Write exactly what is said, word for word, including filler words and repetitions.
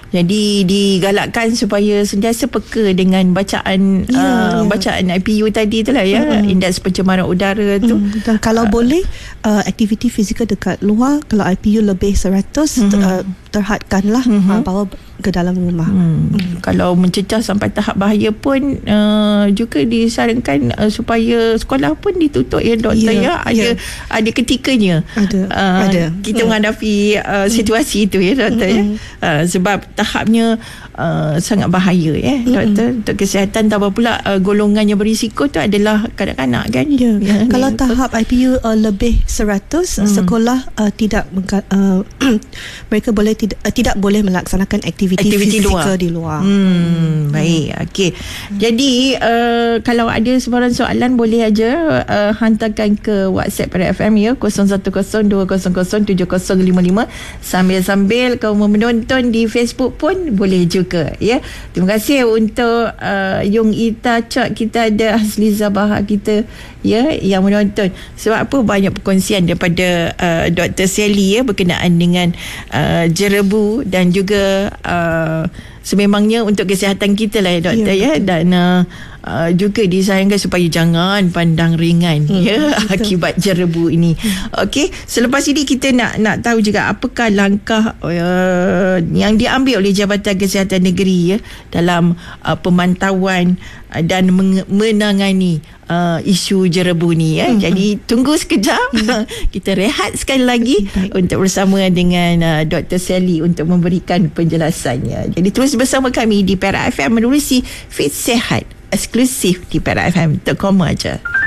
Jadi digalakkan supaya sentiasa peka dengan bacaan yeah, uh, yeah. bacaan I P U tadi tu lah ya, mm-hmm. indeks pencemaran udara tu. Mm, dan kalau uh, boleh uh, aktiviti fizikal dekat luar, kalau I P U lebih seratus, mm-hmm. uh, terhadkanlah mm-hmm. uh, bawa ke dalam rumah. Hmm. Hmm. Kalau mencecah sampai tahap bahaya pun uh, juga disarankan uh, supaya sekolah pun ditutup ya doktor yeah, ya. Ada yeah. ada ketikanya ada, uh, ada. kita yeah. menghadapi uh, situasi mm. itu ya doktor mm-hmm. ya. Uh, sebab tahapnya uh, sangat bahaya ya mm-hmm. doktor. Untuk kesihatan, tambah pula uh, golongan yang berisiko tu adalah kanak-kanak kan. Yeah. Ya, kalau ni, tahap I P U uh, lebih seratus, mm. sekolah uh, tidak uh, mereka boleh tidak uh, tidak boleh melaksanakan aktiviti aktiviti fizikal luar. di luar. Hmm, baik. Okey. Hmm. Jadi uh, kalau ada sebarang soalan boleh aja uh, hantarkan ke WhatsApp Pada F M ya, kosong satu kosong dua kosong kosong tujuh kosong lima lima. Sambil-sambil kamu menonton di Facebook pun boleh juga ya. Terima kasih untuk uh, Yung Ita Cak, kita ada Hasliza Bahar kita ya yang menonton. Sebab apa, banyak perkongsian daripada uh, Doktor Sally ya berkenaan dengan uh, jerebu dan juga uh, sememangnya untuk kesihatan kita lah ya doktor ya, ya. Dan uh, uh, juga disayangkan supaya jangan pandang ringan hmm, ya betul. Akibat jerebu ini. hmm. Okey, selepas ini kita nak nak tahu juga apakah langkah uh, yang diambil oleh Jabatan Kesihatan Negeri ya dalam uh, pemantauan uh, dan meng- menangani Uh, isu jerebu ni ya. Mm-hmm. Jadi tunggu sekejap. Mm-hmm. Kita rehat sekali lagi mm-hmm. untuk bersama dengan uh, Doktor Sally untuk memberikan penjelasannya. Jadi terus bersama kami di Perak F M menerusi Fit Sehat eksklusif di perak f m dot com aja.